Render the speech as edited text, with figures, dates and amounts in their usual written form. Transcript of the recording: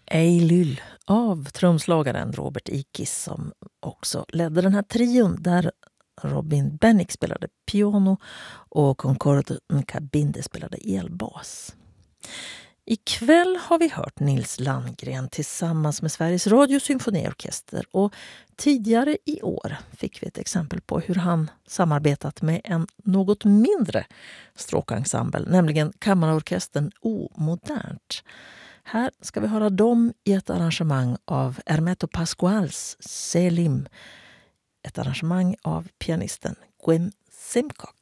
Eilyl av trumslagaren Robert Ikis som också ledde den här trion där Robin Bennick spelade piano och Concorde Nkabinde spelade elbas. Ikväll har vi hört Nils Landgren tillsammans med Sveriges Radio Symfoniorkester och tidigare i år fick vi ett exempel på hur han samarbetat med en något mindre stråkensemble, nämligen kammarorkestern O-modernt. Här ska vi höra dem i ett arrangemang av Hermeto Pascuals Selim, ett arrangemang av pianisten Gwen Simcock.